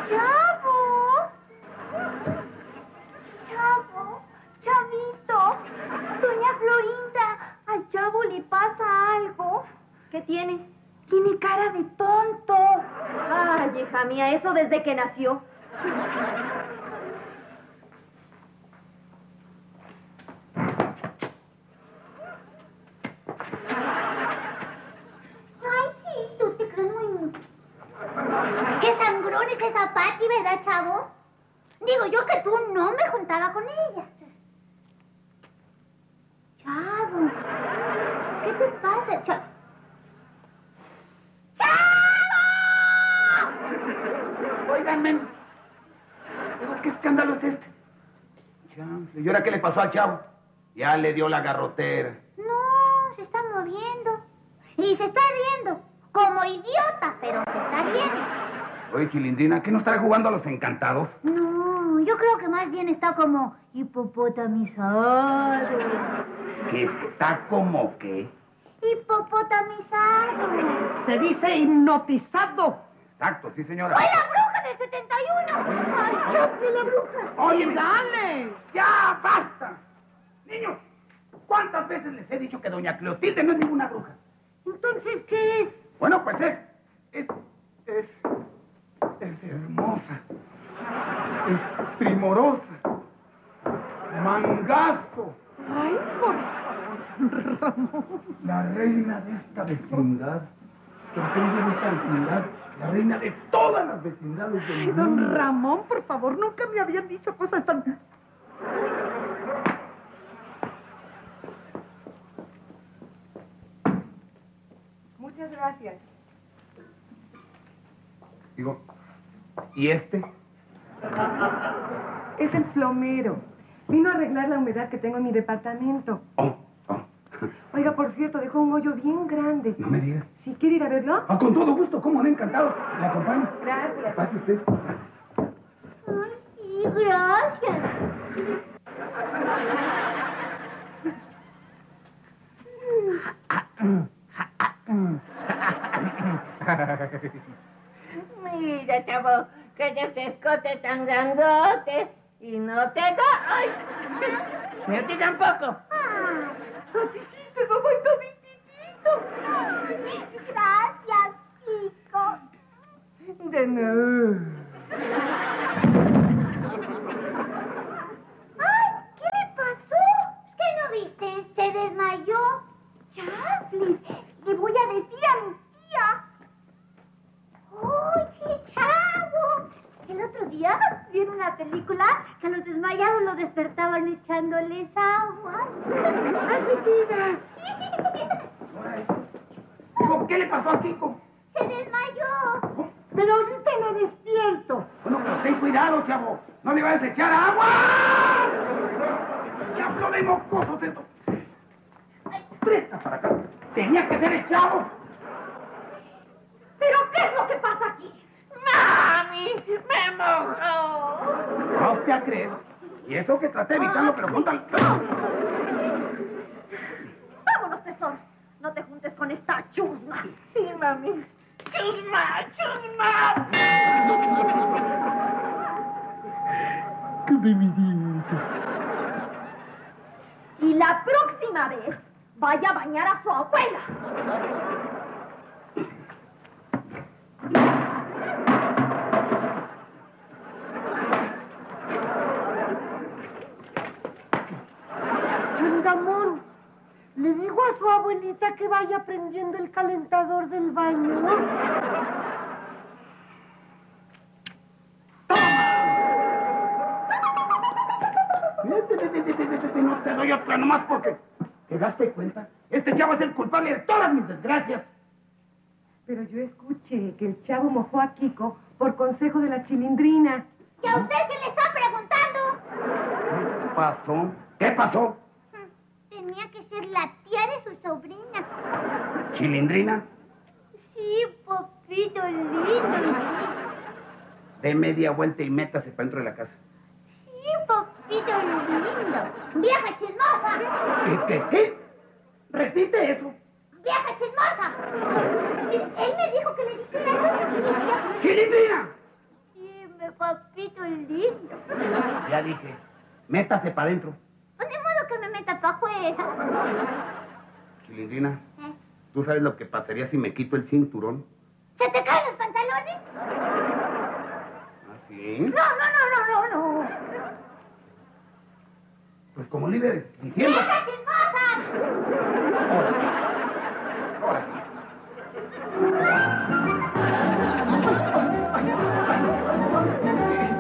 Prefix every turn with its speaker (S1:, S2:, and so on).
S1: ¡Chavo! ¡Chavo! ¡Chavito! Doña Florinda, al Chavo le pasa algo.
S2: ¿Qué tiene?
S1: Tiene cara de tonto.
S2: Ay, hija mía, eso desde que nació.
S1: Ay, sí, tú te crees muy... ¡Qué sangrón es esa Pati, ¿verdad, Chavo? Digo yo que tú no me juntaba con ella. Chavo, ¿qué te pasa, Chavo?
S3: Óiganme. ¿Pero qué escándalo es este? Chanfle, ¿y ahora qué le pasó al Chavo? Ya le dio la garrotera.
S1: No, se está moviendo. Y se está riendo. Como idiota, pero se está riendo.
S3: Oye, Chilindrina, ¿qué no estará jugando a los encantados?
S1: No, yo creo que más bien está como hipopotamizado.
S3: ¿Que está como qué?
S1: Hipopotamizado.
S4: Se dice hipnotizado.
S3: Exacto, sí, señora.
S1: ¡Fue la bruja del 71! ¡Ay, Chapli, la bruja!
S3: ¡Oye,
S4: ¡Dale!
S3: ¡Ya, basta! Niños, ¿cuántas veces les he dicho que doña Cleotilde no es ninguna bruja?
S4: Entonces, ¿qué es?
S3: Bueno, pues es hermosa. Es primorosa. Mangazo.
S4: Ay, por Ramón.
S3: La reina de esta vecindad. La reina de esta vecindad. La reina de todas las vecindades del
S4: Ay,
S3: mundo.
S4: don Ramón, por favor, nunca me habían dicho cosas tan... Muchas gracias.
S3: Digo, ¿y este?
S4: Es el plomero. Vino a arreglar la humedad que tengo en mi departamento.
S3: Oh.
S4: Oiga, por cierto, dejó un hoyo bien grande.
S3: No me digas.
S4: ¿Si quiere ir a verlo?
S3: Ah, con todo gusto, cómo no, encantado. ¿Le acompaño?
S4: Gracias.
S3: Pase usted. Pase.
S1: Ay, sí, gracias.
S5: Mira, Chavo, que de escote tan grandote y no te da. ¡Ay! Ni a ti tampoco.
S4: ¡Toditito, no voy toditito!
S1: Gracias, chico.
S4: De nada.
S1: Ay, ¿qué le pasó? ¿Qué no viste? Se desmayó. Chaflis, le voy a decir a mi tía. Oye, Chavo, el otro día vi en una película que a los desmayados los despertaban echándoles agua.
S4: ¡Ay, mi vida!
S3: Ahora esto. Digo, ¿qué le pasó a Kiko?
S1: Se desmayó.
S4: Pero ahorita lo despierto.
S3: Bueno, pero ten cuidado, chavo. No le vayas a echar agua. ¡Diablo de mocosos esto! Ay, presta para acá. Tenía que ser el chavo.
S2: ¿Pero qué es lo que pasa aquí?
S5: ¡Mami! ¡Me mojó!
S3: No usted a creer. Y eso que traté de evitarlo, pero con tal...
S2: Vámonos, tesoro. No te juntes con esta chusma.
S5: Sí, mami. ¡Chusma! ¡Chusma!
S3: ¡Qué bebidito!
S2: Y la próxima vez vaya a bañar a su abuela.
S4: Changamón, le digo a su abuelita que vaya prendiendo el calentador del baño.
S3: No te doy otra nomás porque... ¿Te daste cuenta? Este chavo es el culpable de todas mis desgracias.
S4: Pero yo escuché que el chavo mojó a Kiko por consejo de la Chilindrina.
S1: ¿Y a usted qué le está preguntando?
S3: ¿Qué pasó? ¿Qué pasó?
S1: Tenía que ser la tía de su sobrina.
S3: ¿Chilindrina?
S1: Sí, papito lindo.
S3: De media vuelta y métase para dentro de la casa.
S1: Sí, papito lindo. ¡Vieja chismosa!
S3: ¿Qué? Repite eso.
S1: ¡Vieja chismosa! Él me dijo que le dijera eso.
S3: ¡Chilindrina!
S1: Sí, me papito lindo.
S3: Ya dije, métase para adentro.
S1: Pues ni modo que me meta para afuera.
S3: Chilindrina, ¿tú sabes lo que pasaría si me quito el cinturón?
S1: ¿Se te caen los pantalones?
S3: ¿Ah, sí?
S1: No.
S3: Pues como líderes, diciendo...
S1: ¡Vieja chismosa!